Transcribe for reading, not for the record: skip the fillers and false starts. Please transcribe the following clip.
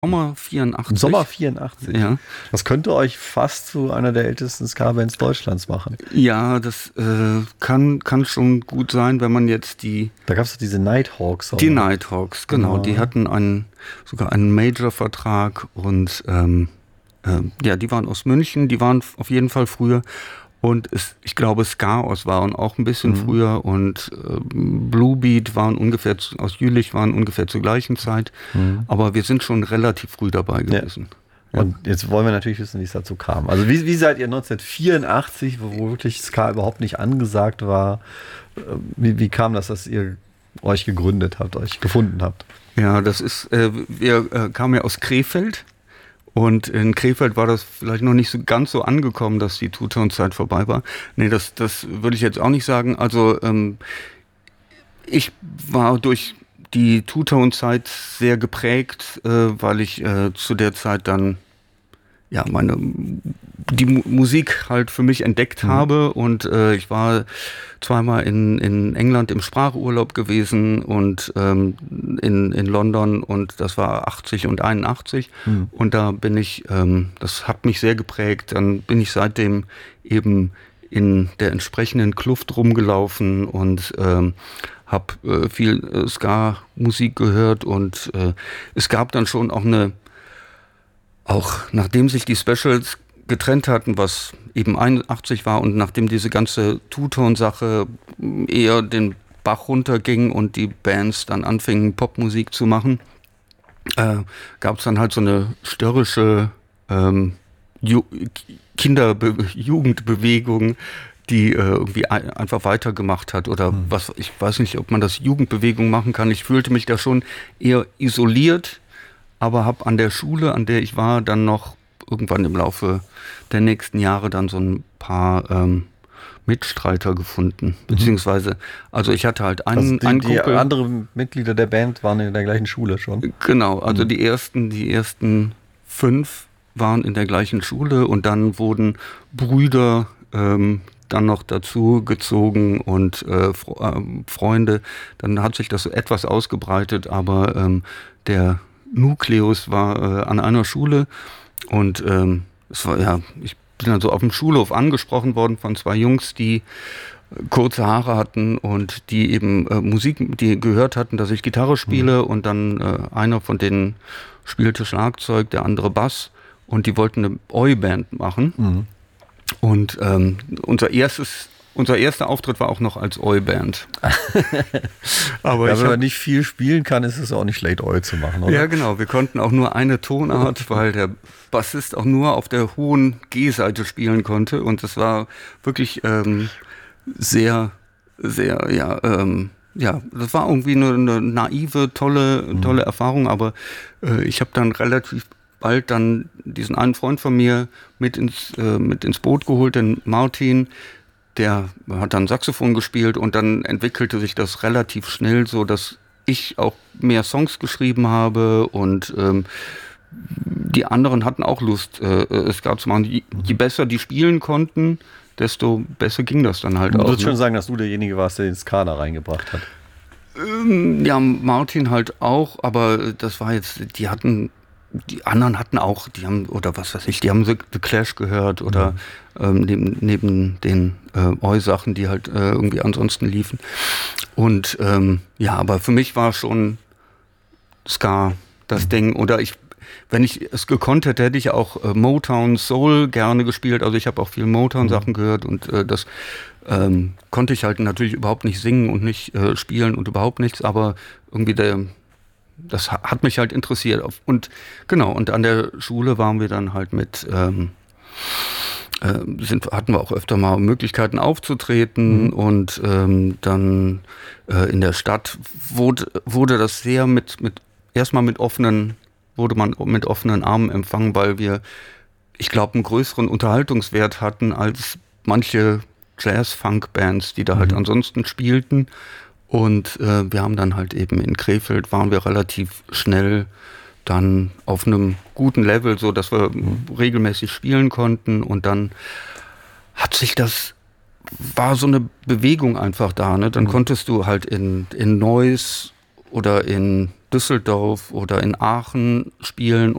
Sommer 84. Sommer 84. Ja. Das könnte euch fast zu einer der ältesten Ska-Bands Deutschlands machen. Ja, das kann schon gut sein, wenn man jetzt Da gab es diese Nighthawks. Die Nighthawks, genau. Die hatten sogar einen Major-Vertrag und die waren aus München, die waren auf jeden Fall früher. Und ich glaube, Skaos waren auch ein bisschen früher und Bluebeat aus Jülich waren ungefähr zur gleichen Zeit. Aber wir sind schon relativ früh dabei gewesen. Ja. Und jetzt wollen wir natürlich wissen, wie es dazu kam. Also wie seid ihr 1984, wo wirklich Ska überhaupt nicht angesagt war, wie kam das, dass ihr euch gegründet habt, euch gefunden habt? Ja, wir kamen ja aus Krefeld. Und in Krefeld war das vielleicht noch nicht so ganz so angekommen, dass die Two-Tone-Zeit vorbei war. Nee, das würde ich jetzt auch nicht sagen. Also ich war durch die Two-Tone-Zeit sehr geprägt, weil ich zu der Zeit dann die Musik halt für mich entdeckt habe und ich war zweimal in England im Sprachurlaub gewesen und in London und das war 80 und 81 und da bin ich, das hat mich sehr geprägt, dann bin ich seitdem eben in der entsprechenden Kluft rumgelaufen und habe viel Ska-Musik gehört und es gab dann schon auch nachdem sich die Specials getrennt hatten, was eben 81 war und nachdem diese ganze Two-Tone-Sache eher den Bach runterging und die Bands dann anfingen, Popmusik zu machen, gab es dann halt so eine störrische Jugendbewegung, die irgendwie einfach weitergemacht hat oder ich weiß nicht, ob man das Jugendbewegung machen kann. Ich fühlte mich da schon eher isoliert, aber habe an der Schule, an der ich war, dann noch irgendwann im Laufe der nächsten Jahre dann so ein paar Mitstreiter gefunden. Beziehungsweise, also ich hatte halt einen Kumpel. Die anderen Mitglieder der Band waren in der gleichen Schule schon? Genau, also die ersten 5 waren in der gleichen Schule und dann wurden Brüder dann noch dazu gezogen und Freunde. Dann hat sich das etwas ausgebreitet, aber der Nukleus war an einer Schule und ich bin dann so auf dem Schulhof angesprochen worden von 2 Jungs, die kurze Haare hatten und die eben Musik, die gehört hatten, dass ich Gitarre spiele und dann einer von denen spielte Schlagzeug, der andere Bass und die wollten eine Oi-Band machen und unser erster Auftritt war auch noch als Oi-Band. Aber wenn man nicht viel spielen kann, ist es auch nicht schlecht, Oi zu machen, oder? Ja, genau. Wir konnten auch nur eine Tonart, weil der Bassist auch nur auf der hohen G-Seite spielen konnte. Und das war wirklich sehr, sehr, das war irgendwie eine naive, tolle Erfahrung. Aber ich habe dann relativ bald dann diesen einen Freund von mir mit ins Boot geholt, den Martin. Der hat dann Saxophon gespielt und dann entwickelte sich das relativ schnell so, dass ich auch mehr Songs geschrieben habe und die anderen hatten auch Lust, Ska zu machen. Je besser die spielen konnten, desto besser ging das dann halt auch. Du würdest schon sagen, dass du derjenige warst, der den Ska da reingebracht hat. Ja, Martin halt auch, aber das war jetzt, die anderen hatten auch, die haben The Clash gehört oder neben den Oi-Sachen, die halt irgendwie ansonsten liefen. Und aber für mich war schon Ska das Ding. Oder wenn ich es gekonnt hätte, hätte ich auch Motown Soul gerne gespielt. Also ich habe auch viel Motown-Sachen gehört und das konnte ich halt natürlich überhaupt nicht singen und nicht spielen und überhaupt nichts, aber irgendwie das hat mich halt interessiert. Und genau, und an der Schule waren wir dann halt hatten wir auch öfter mal Möglichkeiten aufzutreten und dann in der Stadt wurde das sehr wurde man mit offenen Armen empfangen, weil wir, ich glaube, einen größeren Unterhaltungswert hatten als manche Jazz-Funk-Bands, die da halt ansonsten spielten. Und wir haben dann halt eben in Krefeld waren wir relativ schnell dann auf einem guten Level, so dass wir regelmäßig spielen konnten und dann war so eine Bewegung einfach da, ne? Dann konntest du halt in Neuss oder in Düsseldorf oder in Aachen spielen